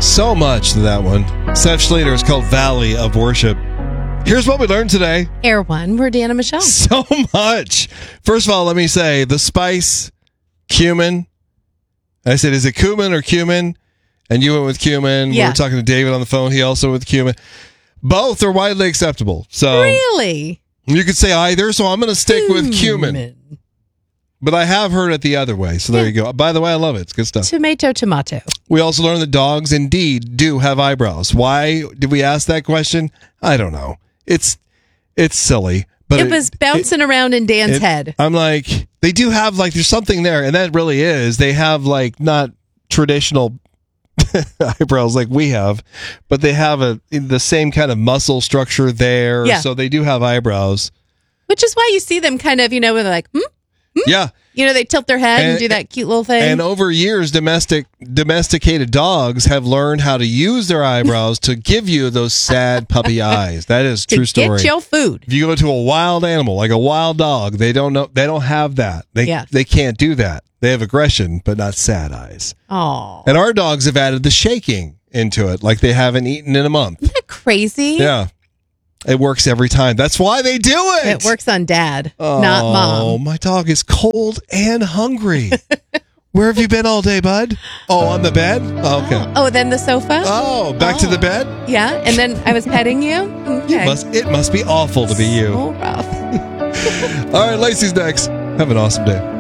So much to that one. Seth Schleter is called Valley of Worship. Here's what we learned today. Air One, we're Dan and Michelle. So much. First of all, let me say the spice, cumin. I said, is it cumin or cumin? And you went with cumin. Yeah. We were talking to David on the phone. He also went with cumin. Both are widely acceptable. So Really? you could say either, so I'm going to stick with cumin. But I have heard it the other way, so there you go. By the way, I love it. It's good stuff. Tomato. We also learned that dogs indeed do have eyebrows. Why did we ask that question? I don't know. It's silly. But it was bouncing around in Dan's head. I'm like, they do have, like, there's something there, and that really is. They have, like, not traditional eyebrows like we have, but they have the same kind of muscle structure there. Yeah. So they do have eyebrows. Which is why you see them kind of, where they're like, Yeah. they tilt their head and do that cute little thing. And over years, domesticated dogs have learned how to use their eyebrows to give you those sad puppy eyes. That is a true story. Get your food. If you go to a wild animal, like a wild dog, they don't know. They don't have that. They can't do that. They have aggression, but not sad eyes. Oh. And our dogs have added the shaking into it, like they haven't eaten in a month. Isn't that crazy? Yeah. It works every time. That's why they do it. It works on Dad, not Mom. Oh, my dog is cold and hungry. Where have you been all day, bud? Oh, on the bed? Oh, okay. Oh, then the sofa? Oh, back to the bed? Yeah, and then I was petting you? Okay. It must be awful to be you. So rough. All right, Lacey's next. Have an awesome day.